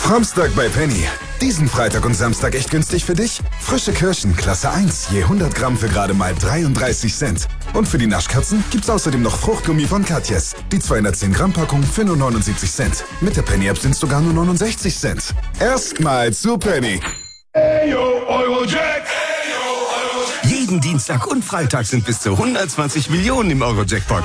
Framstag bei Penny. Diesen Freitag und Samstag echt günstig für dich? Frische Kirschen, Klasse 1, je 100 Gramm für gerade mal 33 Cent. Und für die Naschkatzen gibt's außerdem noch Fruchtgummi von Katjes. Die 210 Gramm Packung für nur 79 Cent. Mit der Penny-App sind's sogar nur 69 Cent. Erstmal zu Penny. Ayo, Eurojack. Jeden Dienstag und Freitag sind bis zu 120 Millionen im Euro-Jackpot.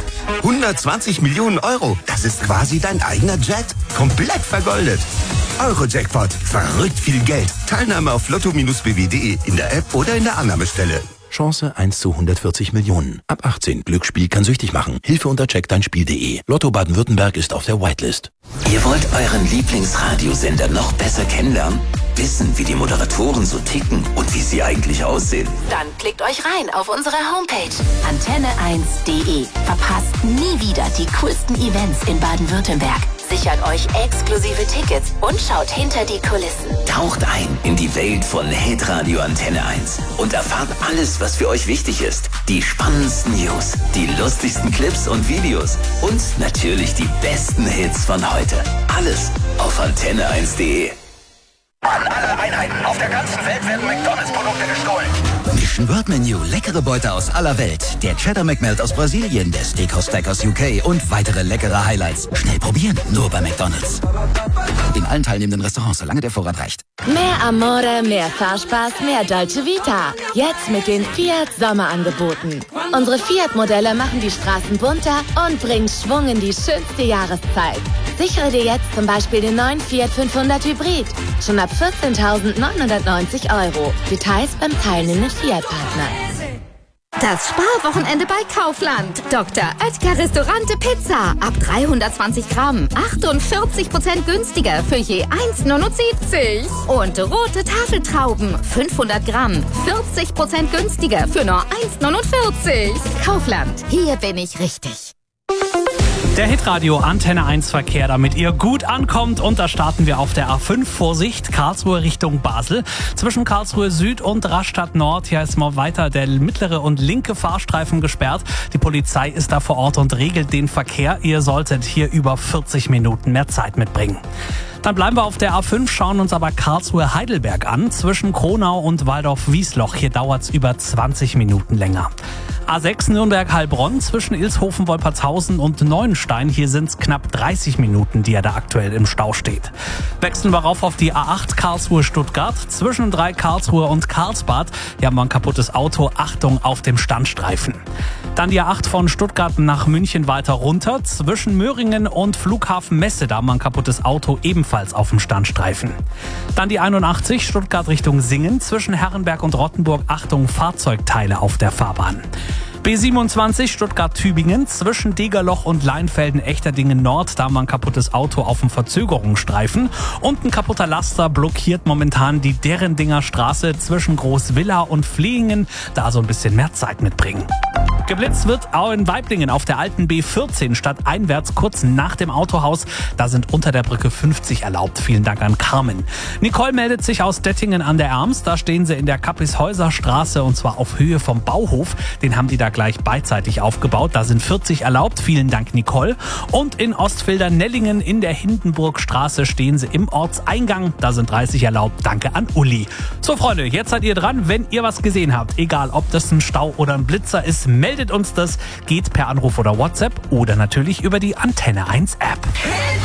120 Millionen Euro, das ist quasi dein eigener Jet. Komplett vergoldet. Euro-Jackpot, verrückt viel Geld. Teilnahme auf lotto-bw.de, in der App oder in der Annahmestelle. Chance 1 zu 140 Millionen. Ab 18. Glücksspiel kann süchtig machen. Hilfe unter checkdeinspiel.de. Lotto Baden-Württemberg ist auf der Whitelist. Ihr wollt euren Lieblingsradiosender noch besser kennenlernen? Wissen, wie die Moderatoren so ticken und wie sie eigentlich aussehen? Dann klickt euch rein auf unsere Homepage antenne1.de. Verpasst nie wieder die coolsten Events in Baden-Württemberg. Sichert euch exklusive Tickets und schaut hinter die Kulissen. Taucht ein in die Welt von Hitradio Antenne 1 und erfahrt alles, was für euch wichtig ist. Die spannendsten News, die lustigsten Clips und Videos und natürlich die besten Hits von heute. Alles auf antenne1.de. An alle Einheiten auf der ganzen Welt werden McDonalds-Produkte gestohlen. Mission World Menu, leckere Beute aus aller Welt. Der Cheddar McMelt aus Brasilien, der Steakhouse Stack aus UK und weitere leckere Highlights. Schnell probieren, nur bei McDonalds. In allen teilnehmenden Restaurants, solange der Vorrat reicht. Mehr Amore, mehr Fahrspaß, mehr Dolce Vita. Jetzt mit den Fiat Sommerangeboten. Unsere Fiat-Modelle machen die Straßen bunter und bringen Schwung in die schönste Jahreszeit. Sichere dir jetzt zum Beispiel den neuen Fiat 500 Hybrid. Schon ab 14.990 €. Details beim teilnehmenden Fiat-Partner. Das Sparwochenende bei Kaufland. Dr. Oetker Restaurante Pizza. Ab 320 Gramm. 48% günstiger für je 1,79 €. Und rote Tafeltrauben. 500 Gramm. 40% günstiger für nur 1,49 €. Kaufland. Hier bin ich richtig. Der Hitradio Antenne 1 Verkehr, damit ihr gut ankommt. Und da starten wir auf der A5. Vorsicht, Karlsruhe Richtung Basel. Zwischen Karlsruhe Süd und Rastatt Nord. Hier ist mal weiter der mittlere und linke Fahrstreifen gesperrt. Die Polizei ist da vor Ort und regelt den Verkehr. Ihr solltet hier über 40 Minuten mehr Zeit mitbringen. Dann bleiben wir auf der A5, schauen uns aber Karlsruhe-Heidelberg an. Zwischen Kronau und Waldorf-Wiesloch. Hier dauert's über 20 Minuten länger. A6 Nürnberg-Heilbronn zwischen Ilshofen-Wolpertshausen und Neuenstein. Hier sind's knapp 30 Minuten, die er da aktuell im Stau steht. Wechseln wir rauf auf die A8 Karlsruhe-Stuttgart. Zwischen 3 Karlsruhe und Karlsbad. Hier haben wir ein kaputtes Auto. Achtung auf dem Standstreifen. Dann die A8 von Stuttgart nach München weiter runter. Zwischen Möhringen und Flughafen Messe. Da haben wir ein kaputtes Auto ebenfalls auf dem Standstreifen. Dann die 81 Stuttgart Richtung Singen. Zwischen Herrenberg und Rottenburg. Achtung, Fahrzeugteile auf der Fahrbahn. B27 Stuttgart-Tübingen zwischen Degerloch und Leinfelden-Echterdingen Nord. Da haben wir ein kaputtes Auto auf dem Verzögerungsstreifen. Und ein kaputter Laster blockiert momentan die Derendinger Straße zwischen Großwiller und Flehingen. Da so ein bisschen mehr Zeit mitbringen. Geblitzt wird auch in Waiblingen auf der alten B14 stadteinwärts kurz nach dem Autohaus. Da sind unter der Brücke 50 erlaubt. Vielen Dank an Carmen. Nicole meldet sich aus Dettingen an der Erms. Da stehen sie in der Kappishäuser Straße und zwar auf Höhe vom Bauhof. Den haben die da gleich beidseitig aufgebaut. Da sind 40 erlaubt. Vielen Dank, Nicole. Und in Ostfildern-Nellingen in der Hindenburgstraße stehen sie im Ortseingang. Da sind 30 erlaubt. Danke an Uli. So, Freunde, jetzt seid ihr dran. Wenn ihr was gesehen habt, egal ob das ein Stau oder ein Blitzer ist, meldet uns das. Geht per Anruf oder WhatsApp oder natürlich über die Antenne 1 App.